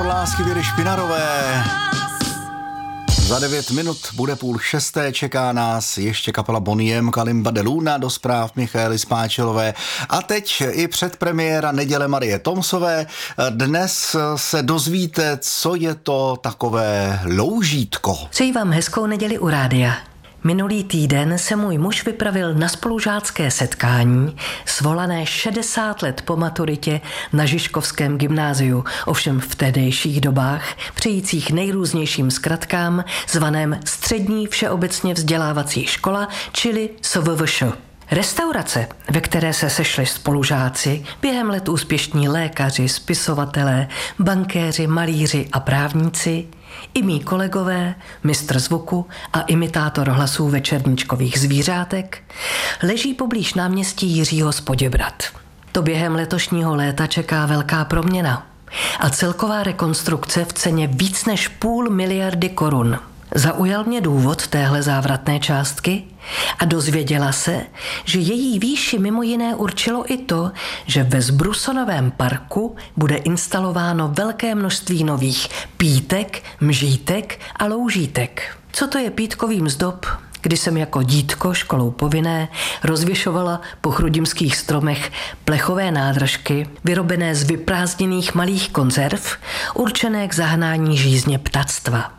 lásky Věry Špinarové. Za 9 minut bude 5:30, čeká nás ještě kapela Boney M, Kalimba de Luna, do zpráv Michaely Spáčilové a teď i předpremiéra Neděle Marie Tomsové. Dnes se dozvíte, co je to takové loužítko. Přeji vám hezkou neděli u rádia. Minulý týden se můj muž vypravil na spolužácké setkání svolané 60 let po maturitě na Žižkovském gymnáziu, ovšem v tehdejších dobách přejících nejrůznějším zkratkám zvaném Střední všeobecně vzdělávací škola, čili SVVŠ. Restaurace, ve které se sešli spolužáci, během let úspěšní lékaři, spisovatelé, bankéři, malíři a právníci, i mý kolegové, mistr zvuku a imitátor hlasů večerníčkových zvířátek, leží poblíž náměstí Jiřího z Poděbrad. To během letošního léta čeká velká proměna a celková rekonstrukce v ceně víc než 500 miliardy korun. Zaujal mě důvod téhle závratné částky a dozvěděla se, že její výši mimo jiné určilo i to, že ve Zbrusonovém parku bude instalováno velké množství nových pítek, mžítek a loužítek. Co to je pítkový zdob? Když jsem jako dítko školou povinné rozvěšovala po chrudimských stromech plechové nádržky vyrobené z vyprázdněných malých konzerv určené k zahnání žízně ptactva.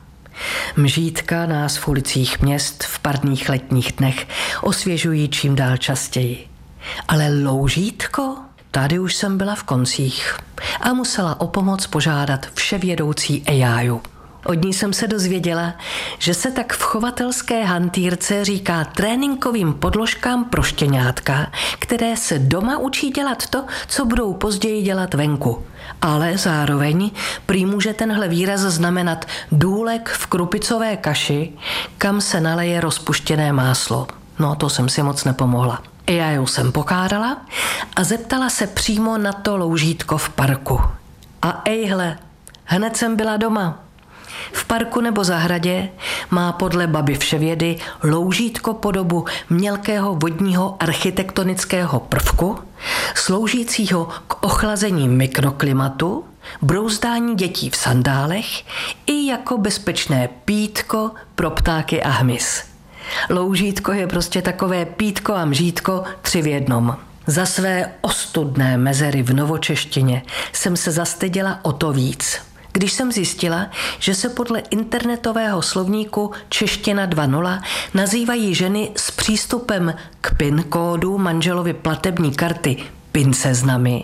Mžítka nás v ulicích měst v parních letních dnech osvěžují čím dál častěji. Ale loužítko? Tady už jsem byla v koncích a musela o pomoc požádat vševědoucí Ejáju. Od ní jsem se dozvěděla, že se tak v chovatelské hantýrce říká tréninkovým podložkám pro štěňátka, které se doma učí dělat to, co budou později dělat venku. Ale zároveň prý může tenhle výraz znamenat důlek v krupicové kaši, kam se naleje rozpuštěné máslo. No, to jsem si moc nepomohla. Já ju jsem pokádala a zeptala se přímo na to loužítko v parku. A ejhle, hned jsem byla doma. V parku nebo zahradě má podle baby vševědy loužítko podobu mělkého vodního architektonického prvku, sloužícího k ochlazení mikroklimatu, brouzdání dětí v sandálech i jako bezpečné pítko pro ptáky a hmyz. Loužítko je prostě takové pítko a mžítko 3 v jednom. Za své ostudné mezery v novočeštině jsem se zastyděla o to víc, když jsem zjistila, že se podle internetového slovníku Čeština 2.0 nazývají ženy s přístupem k PIN kódu manželovy platební karty pinceznami.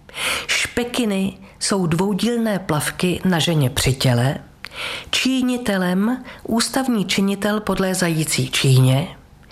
Špekiny jsou dvoudílné plavky na ženě při těle, čínitelem ústavní činitel podlézající číně,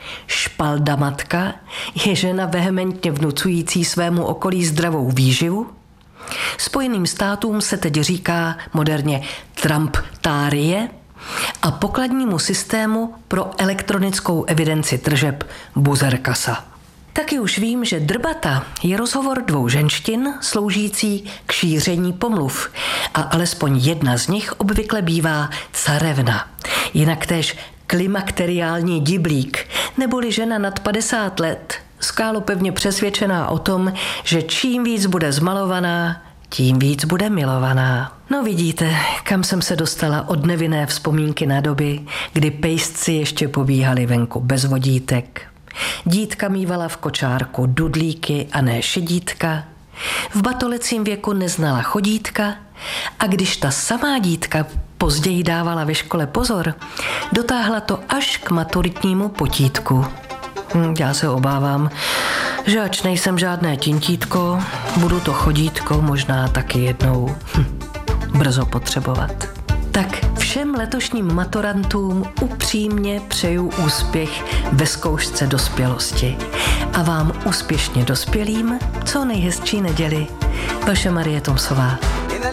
špaldamatka je žena vehementně vnucující svému okolí zdravou výživu, Spojeným státům se teď říká moderně Trumptárie a pokladnímu systému pro elektronickou evidenci tržeb buzerkasa. Taky už vím, že drbata je rozhovor 2 ženštin sloužící k šíření pomluv a alespoň jedna z nich obvykle bývá carevna, jinak též klimakteriální diblík, neboli žena nad 50 let, skálopevně přesvědčená o tom, že čím víc bude zmalovaná, tím víc bude milovaná. No vidíte, kam jsem se dostala od nevinné vzpomínky na doby, kdy pejsci ještě pobíhali venku bez vodítek. Dítka mívala v kočárku dudlíky a ne šedítka. V batolecím věku neznala chodítka a když ta samá dítka později dávala ve škole pozor, dotáhla to až k maturitnímu potítku. Já se obávám, že ač nejsem žádné tintítko, budu to chodítko možná taky jednou brzo potřebovat. Tak všem letošním maturantům upřímně přeju úspěch ve zkoušce dospělosti a vám úspěšně dospělým co nejhezčí neděli. Vaše Marie Tomsová.